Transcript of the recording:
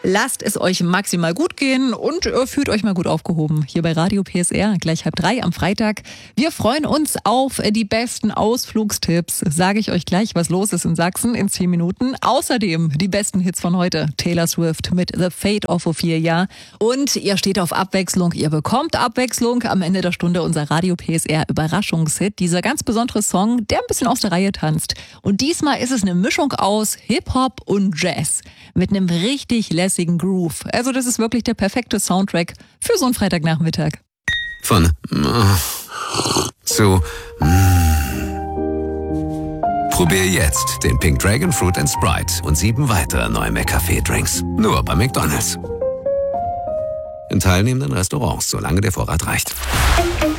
Lasst es euch maximal gut gehen und fühlt euch mal gut aufgehoben. Hier bei Radio PSR, gleich 2:30 am Freitag. Wir freuen uns auf die besten Ausflugstipps. Sage ich euch gleich, was los ist in Sachsen in 10 Minuten. Außerdem die besten Hits von heute. Taylor Swift mit The Fate of Ophelia. Und ihr steht auf Abwechslung, ihr bekommt Abwechslung. Am Ende der Stunde unser Radio PSR Überraschungshit. Dieser ganz besondere Song, der ein bisschen aus der Reihe tanzt. Und diesmal ist es eine Mischung aus Hip-Hop und Jazz. Mit einem richtig lässigen Groove. Also das ist wirklich der perfekte Soundtrack für so einen Freitagnachmittag. Von zu Probier jetzt den Pink Dragon Fruit & Sprite und 7 weitere neue McCafé-Drinks. Nur bei McDonald's. In teilnehmenden Restaurants, solange der Vorrat reicht.